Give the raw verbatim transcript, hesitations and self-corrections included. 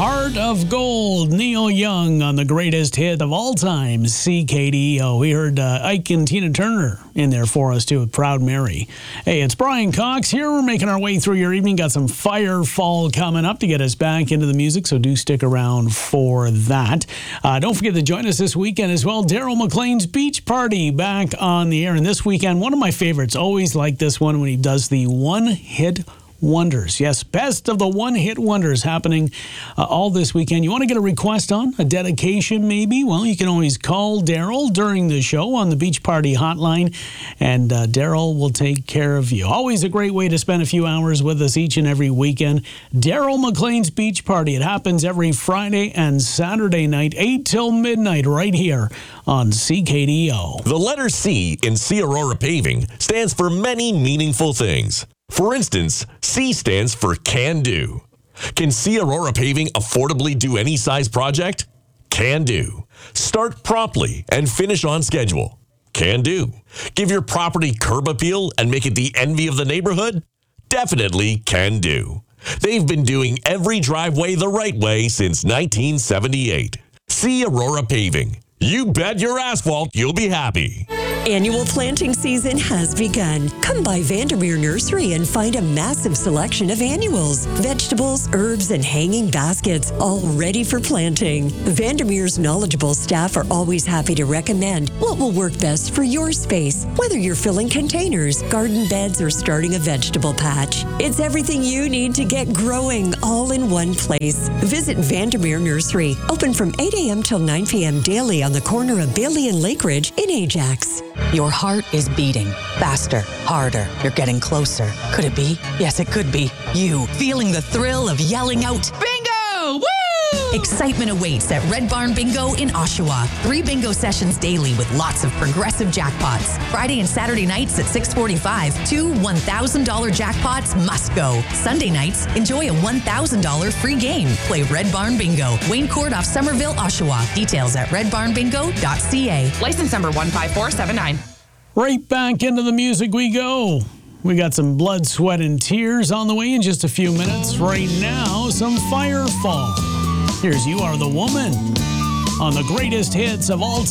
Heart of Gold, Neil Young on the greatest hit of all time, C K D O. We heard uh, Ike and Tina Turner in there for us, too, with Proud Mary. Hey, it's Brian Cox here. We're making our way through your evening. Got some Firefall coming up to get us back into the music, so do stick around for that. Uh, don't forget to join us this weekend as well. Daryl McLean's Beach Party back on the air. And this weekend, one of my favorites, always like this one when he does the one-hit wonders. Yes, best of the one-hit wonders happening uh, all this weekend. You want to get a request on, a dedication maybe? Well, you can always call Daryl during the show on the Beach Party hotline, and uh, Daryl will take care of you. Always a great way to spend a few hours with us each and every weekend. Daryl McLean's Beach Party. It happens every Friday and Saturday night, eight till midnight, right here on C K D O. The letter C in C Aurora Paving stands for many meaningful things. For instance, C stands for Can Do. Can C Aurora Paving affordably do any size project? Can do. Start promptly and finish on schedule? Can do. Give your property curb appeal and make it the envy of the neighborhood? Definitely can do. They've been doing every driveway the right way since nineteen seventy-eight. C Aurora Paving. You bet your asphalt you'll be happy. Annual planting season has begun. Come by Vandermeer Nursery and find a massive selection of annuals, vegetables, herbs, and hanging baskets, all ready for planting. Vandermeer's knowledgeable staff are always happy to recommend what will work best for your space, whether you're filling containers, garden beds, or starting a vegetable patch. It's everything you need to get growing all in one place. Visit Vandermeer Nursery, open from eight a.m. till nine p.m. daily on the corner of Bailey and Lake Ridge in Ajax. Your heart is beating faster, harder. You're getting closer. Could it be? Yes, it could be. You feeling the thrill of yelling out, "Bingo! Woo!" Excitement awaits at Red Barn Bingo in Oshawa. Three bingo sessions daily with lots of progressive jackpots. Friday and Saturday nights at six forty-five, two one thousand dollars jackpots must go. Sunday nights, enjoy a one thousand dollars free game. Play Red Barn Bingo. Wayne Court off Somerville, Oshawa. Details at red barn bingo dot c a. License number one five four seven nine. Right back into the music we go. We got some blood, sweat, and tears on the way in just a few minutes. Right now, some Firefall. Here's You Are the Woman on the greatest hits of all time.